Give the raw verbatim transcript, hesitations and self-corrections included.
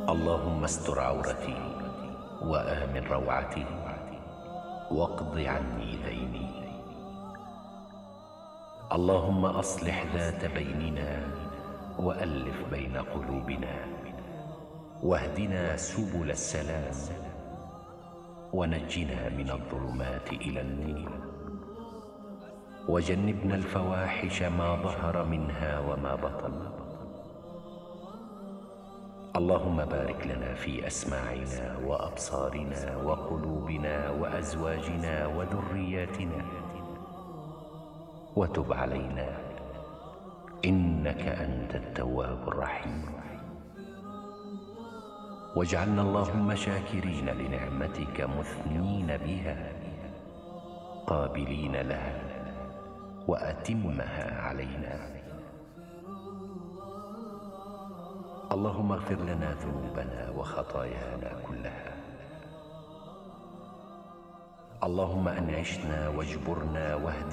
اللهم استر عورتي وآمن روعتي واقض عني ديني. اللهم أصلح ذات بيننا وألف بين قلوبنا، واهدنا سبل السلام، ونجنا من الظلمات إلى النور، وجنبنا الفواحش ما ظهر منها وما بطن. اللهم بارك لنا في أسماعنا وأبصارنا وقلوبنا وأزواجنا وذرياتنا، وتب علينا إنك أنت التواب الرحيم. واجعلنا اللهم شاكرين لنعمتك مثنين بها قابلين لها، وأتمها علينا. اللهم اغفر لنا ذنوبنا وخطايانا كلها. اللهم أنعشنا واجبرنا واهدنا